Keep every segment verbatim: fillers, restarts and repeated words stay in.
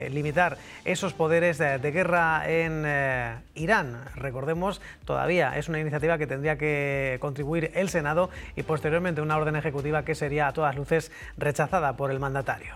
limitar esos poderes de, de guerra en eh, Irán. Recordemos, todavía es una iniciativa que tendría que contribuir el Senado y posteriormente una orden ejecutiva que sería a todas luces rechazada por el mandatario.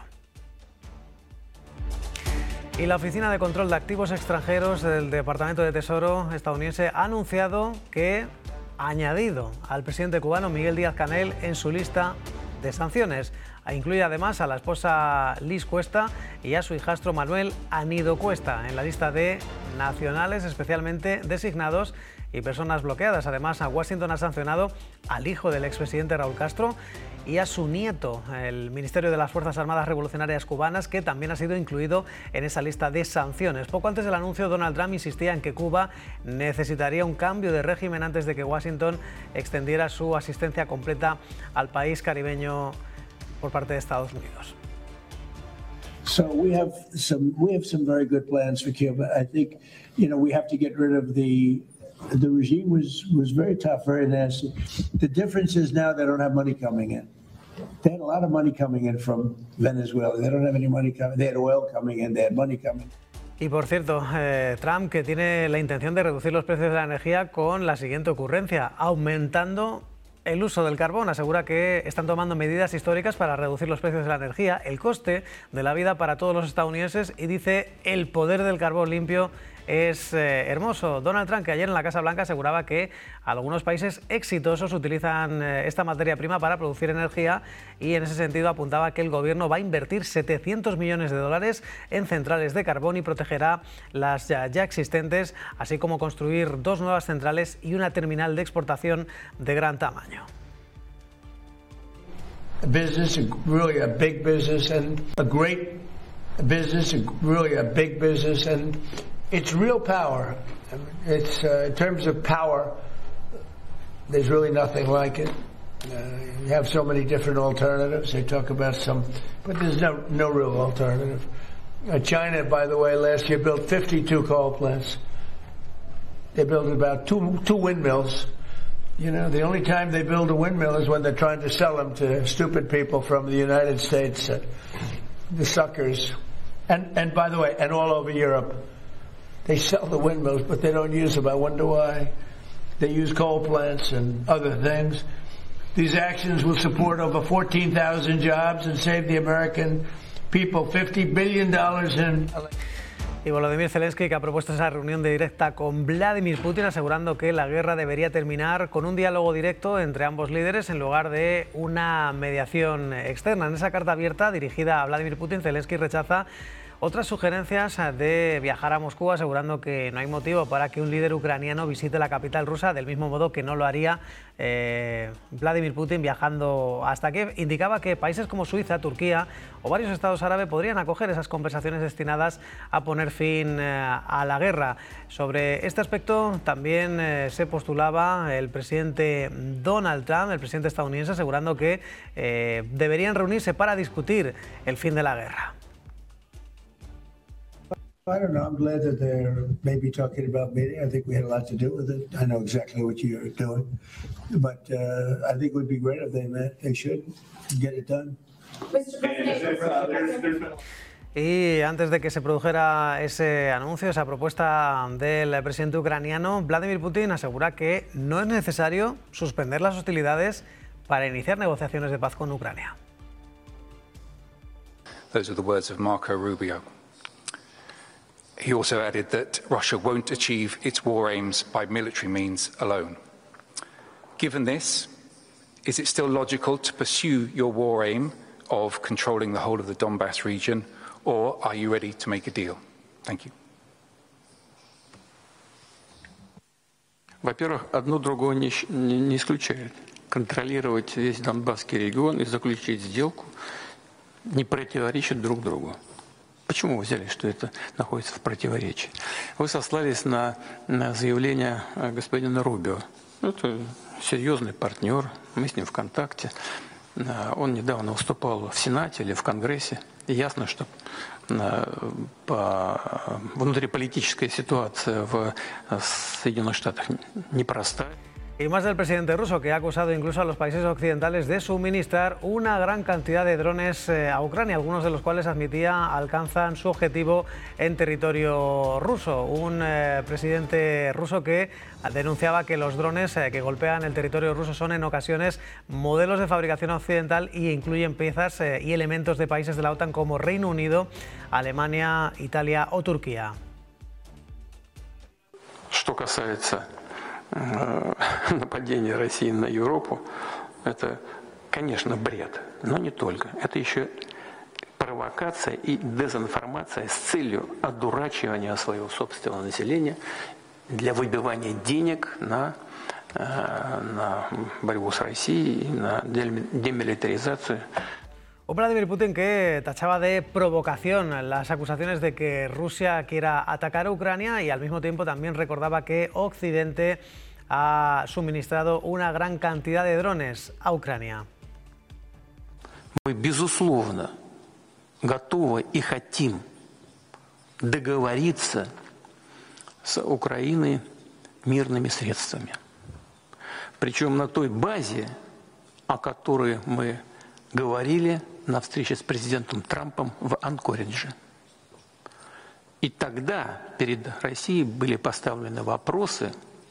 Y la Oficina de Control de Activos Extranjeros del Departamento de Tesoro estadounidense ha anunciado que ha añadido al presidente cubano Miguel Díaz-Canel en su lista de sanciones. Incluye además a la esposa Liz Cuesta y a su hijastro Manuel Anido Cuesta en la lista de nacionales especialmente designados y personas bloqueadas. Además, a Washington ha sancionado al hijo del expresidente Raúl Castro y a su nieto, el Ministerio de las Fuerzas Armadas Revolucionarias Cubanas, que también ha sido incluido en esa lista de sanciones. Poco antes del anuncio, Donald Trump insistía en que Cuba necesitaría un cambio de régimen antes de que Washington extendiera su asistencia completa al país caribeño por parte de Estados Unidos. So we have some we have some very good plans for Cuba. I think, you know, we have to get rid of the the regime was was very tough, very nasty. The difference is now they don't have money coming in. They had a lot of money coming in from Venezuela. They don't have any money coming. They had oil coming in. They had money coming. Y por cierto, eh, Trump que tiene la intención de reducir los precios de la energía con la siguiente ocurrencia, aumentando el uso del carbón. Asegura que están tomando medidas históricas para reducir los precios de la energía, el coste de la vida para todos los estadounidenses, y dice el poder del carbón limpio es eh, hermoso. Donald Trump, que ayer en la Casa Blanca aseguraba que algunos países exitosos utilizan eh, esta materia prima para producir energía, y en ese sentido apuntaba que el gobierno va a invertir setecientos millones de dólares en centrales de carbón y protegerá las ya, ya existentes, así como construir dos nuevas centrales y una terminal de exportación de gran tamaño. A business, really a big business, and a great business, really a big business, and it's real power. It's uh, in terms of power, there's really nothing like it. Uh, you have so many different alternatives. They talk about some, but there's no no real alternative. Uh, China, by the way, last year built fifty-two coal plants. They built about two two windmills. You know, the only time they build a windmill is when they're trying to sell them to stupid people from the United States, uh, the suckers, and and by the way, and all over Europe. They sell the windmills, but they don't use them. I wonder why. They use coal plants and other things. These actions will support over fourteen thousand jobs and save the American people fifty billion dollars in... Y Volodymyr Zelensky, que ha propuesto esa reunión de directa con Vladimir Putin, asegurando que la guerra debería terminar con un diálogo directo entre ambos líderes en lugar de una mediación externa. En esa carta abierta dirigida a Vladimir Putin, Zelensky rechaza otras sugerencias de viajar a Moscú, asegurando que no hay motivo para que un líder ucraniano visite la capital rusa, del mismo modo que no lo haría eh, Vladimir Putin viajando hasta Kiev. Indicaba que países como Suiza, Turquía o varios estados árabes podrían acoger esas conversaciones destinadas a poner fin eh, a la guerra. Sobre este aspecto también eh, se postulaba el presidente Donald Trump, el presidente estadounidense, asegurando que eh, deberían reunirse para discutir el fin de la guerra. I don't know. I'm glad that they're maybe talking about meeting. I think we had a lot to do with it. I know exactly what you're doing, but uh, I think it would be great if they met. They should get it done. Y antes de que se produjera ese anuncio, esa propuesta del presidente ucraniano, Vladimir Putin asegura que no es necesario suspender las hostilidades para iniciar negociaciones de paz con Ucrania. Those are the words of Marco Rubio. He also added that Russia won't achieve its war aims by military means alone. Given this, is it still logical to pursue your war aim of controlling the whole of the Donbass region, or are you ready to make a deal? Thank you. Во-первых, одно другое не, не, не исключает. Контролировать весь Донбасский регион и заключить сделку не противоречит друг другу. Почему вы взяли, что это находится в противоречии? Вы сослались на, на заявление господина Рубио. Это серьезный партнер, мы с ним в контакте. Он недавно выступал в Сенате или в Конгрессе. И ясно, что по внутриполитическая ситуация в Соединенных Штатах непростая. Y más del presidente ruso, que ha acusado incluso a los países occidentales de suministrar una gran cantidad de drones a Ucrania, algunos de los cuales admitía alcanzan su objetivo en territorio ruso. Un eh, presidente ruso que denunciaba que los drones eh, que golpean el territorio ruso son en ocasiones modelos de fabricación occidental e incluyen piezas eh, y elementos de países de la OTAN como Reino Unido, Alemania, Italia o Turquía. Что касается нападения России на Европу, это, конечно, бред, но не только. Это еще провокация и дезинформация с целью одурачивания своего собственного населения для выбивания денег на, на борьбу с Россией, на демилитаризацию. Un Vladimir Putin que tachaba de provocación las acusaciones de que Rusia quiera atacar a Ucrania y al mismo tiempo también recordaba que Occidente ha suministrado una gran cantidad de drones a Ucrania. Мы, безусловно, готовы и хотим договориться с Украиной мирными средствами. Причем на той базе, о которой мы говорили на встрече с президентом Трампом в Анкоридже. И тогда перед Россией были поставлены вопросы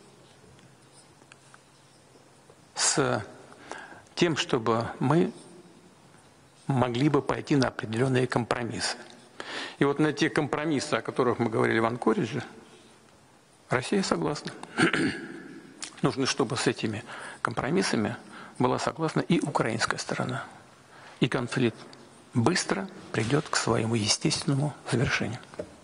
с тем, чтобы мы могли бы пойти на определенные компромиссы. И вот на те компромиссы, о которых мы говорили в Анкоридже, Россия согласна. Нужно, чтобы с этими компромиссами была согласна и украинская сторона. И конфликт быстро придет к своему естественному завершению.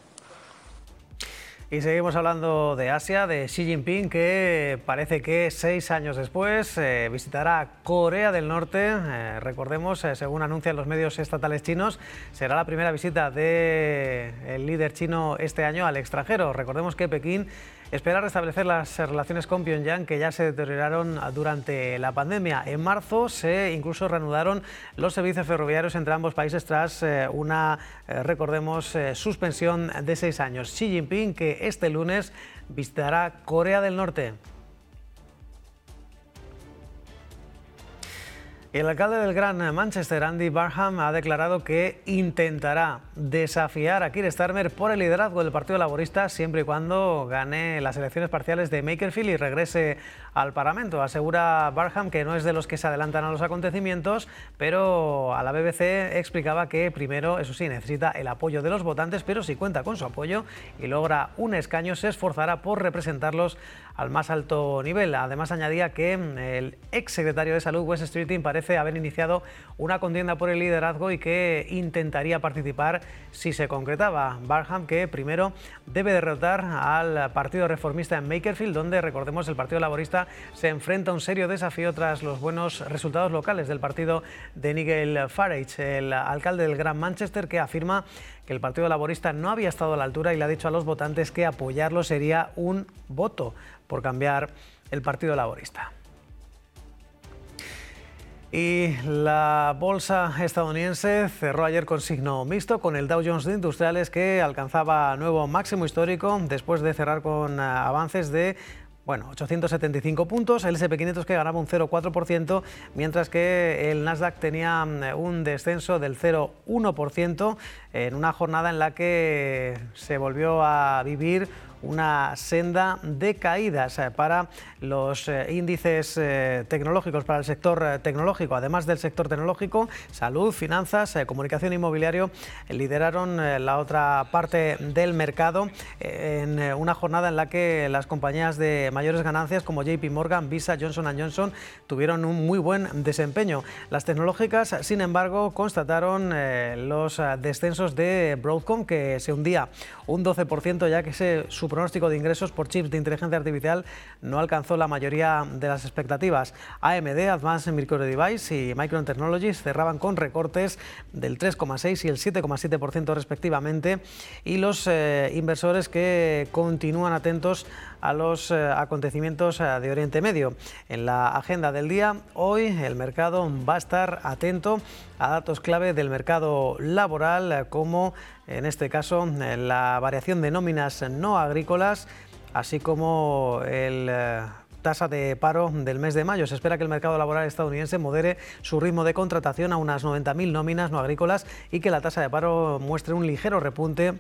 Y seguimos hablando de Asia, de Xi Jinping, que parece que seis años después eh, visitará Corea del Norte. Eh, recordemos, eh, según anuncian los medios estatales chinos, será la primera visita del líder chino este año al extranjero. Recordemos que Pekín espera restablecer las relaciones con Pyongyang, que ya se deterioraron durante la pandemia. En marzo se incluso reanudaron los servicios ferroviarios entre ambos países tras eh, una, eh, recordemos, eh, suspensión de seis años. Xi Jinping, que este lunes visitará Corea del Norte. El alcalde del Gran Manchester, Andy Burnham, ha declarado que intentará desafiar a Keir Starmer por el liderazgo del Partido Laborista siempre y cuando gane las elecciones parciales de Makerfield y regrese al Parlamento. Asegura Burnham que no es de los que se adelantan a los acontecimientos, pero a la B B C explicaba que primero, eso sí, necesita el apoyo de los votantes, pero si cuenta con su apoyo y logra un escaño, se esforzará por representarlos al más alto nivel. Además, añadía que el exsecretario de Salud, Wes Streeting, parece haber iniciado una contienda por el liderazgo y que intentaría participar si se concretaba. Burnham, que primero debe derrotar al Partido Reformista en Makerfield, donde, recordemos, el Partido Laborista se enfrenta a un serio desafío tras los buenos resultados locales del partido de Nigel Farage, el alcalde del Gran Manchester, que afirma que el Partido Laborista no había estado a la altura y le ha dicho a los votantes que apoyarlo sería un voto por cambiar el Partido Laborista. Y la bolsa estadounidense cerró ayer con signo mixto, con el Dow Jones de Industriales que alcanzaba nuevo máximo histórico después de cerrar con avances de Bueno, ochocientos setenta y cinco puntos, el ese and pe quinientos que ganaba un cero coma cuatro por ciento, mientras que el Nasdaq tenía un descenso del cero coma uno por ciento en una jornada en la que se volvió a vivir una senda de caídas para los índices tecnológicos, para el sector tecnológico. Además del sector tecnológico, salud, finanzas, comunicación, inmobiliario lideraron la otra parte del mercado en una jornada en la que las compañías de mayores ganancias como J P Morgan, Visa, Johnson and Johnson tuvieron un muy buen desempeño. Las tecnológicas, sin embargo, constataron los descensos de Broadcom, que se hundía un doce por ciento, ya que se su pronóstico de ingresos por chips de inteligencia artificial no alcanzó la mayoría de las expectativas. A M D, Advanced Micro Device y Micron Technologies cerraban con recortes del tres coma seis y el siete coma siete por ciento respectivamente, y los eh, inversores que continúan atentos a los eh, acontecimientos eh, de Oriente Medio. En la agenda del día, hoy el mercado va a estar atento a datos clave del mercado laboral, como en este caso la variación de nóminas no agrícolas, así como el tasa de paro del mes de mayo. Se espera que el mercado laboral estadounidense modere su ritmo de contratación a unas noventa mil nóminas no agrícolas y que la tasa de paro muestre un ligero repunte